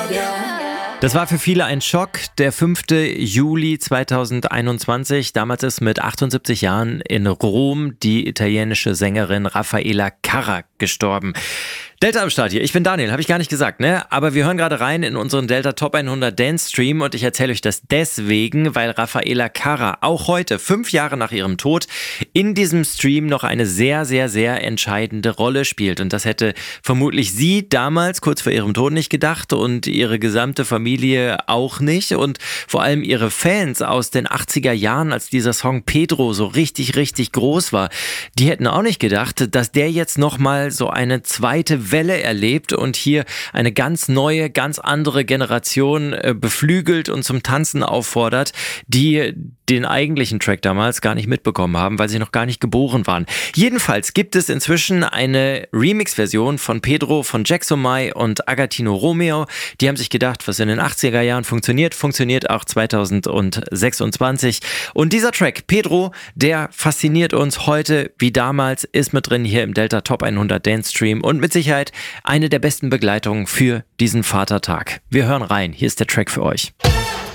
Das war für viele ein Schock. Der 5. Juli 2021. Damals ist mit 78 Jahren in Rom die italienische Sängerin Raffaella Carrà gestorben. Delta am Start hier. Ich bin Daniel, habe ich gar nicht gesagt, ne? Aber wir hören gerade rein in unseren Delta Top 100 Dance Stream und ich erzähle euch das deswegen, weil Raffaella Carrà auch heute, 5 Jahre nach ihrem Tod, in diesem Stream noch eine sehr, sehr, sehr entscheidende Rolle spielt. Und das hätte vermutlich sie damals, kurz vor ihrem Tod, nicht gedacht und ihre gesamte Familie auch nicht. Und vor allem ihre Fans aus den 80er Jahren, als dieser Song Pedro so richtig, richtig groß war, die hätten auch nicht gedacht, dass der jetzt nochmal so eine zweite Welle erlebt und hier eine ganz neue, ganz andere Generation beflügelt und zum Tanzen auffordert, die den eigentlichen Track damals gar nicht mitbekommen haben, weil sie noch gar nicht geboren waren. Jedenfalls gibt es inzwischen eine Remix-Version von Pedro von Jackson Mai und Agatino Romeo. Die haben sich gedacht, was in den 80er Jahren funktioniert auch 2026. Und dieser Track, Pedro, der fasziniert uns heute wie damals, ist mit drin hier im Delta Top 100 Dance Stream und mit Sicherheit eine der besten Begleitungen für diesen Vatertag. Wir hören rein, hier ist der Track für euch.